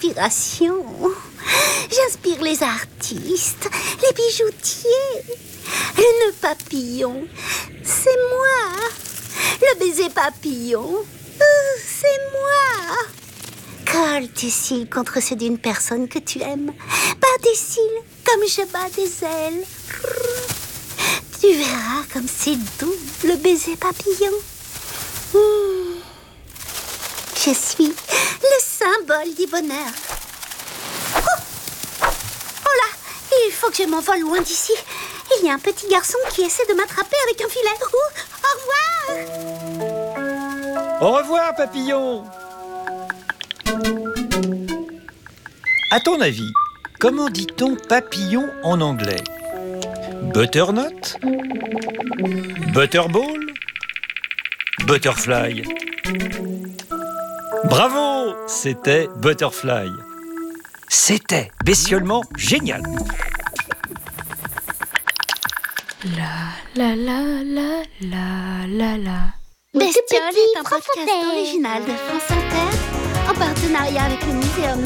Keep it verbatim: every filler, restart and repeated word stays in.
inspiration. J'inspire les artistes, les bijoutiers. Le nœud papillon, c'est moi. Le baiser papillon, euh, c'est moi. Colle tes cils contre ceux d'une personne que tu aimes. Bats des cils comme je bats des ailes. Tu verras comme c'est doux, le baiser papillon. Mmh. Je suis le symbole du bonheur. Oh, oh là, il faut que je m'envole loin d'ici. Il y a un petit garçon qui essaie de m'attraper avec un filet. Oh, au revoir. Au revoir, papillon. À ton avis, comment dit-on papillon en anglais? Butternut? Butterball? Butterfly? Bravo! C'était Butterfly. C'était bestiolement génial. La la la la la la la. Bestiole est un podcast original de France Inter en partenariat avec le Muséum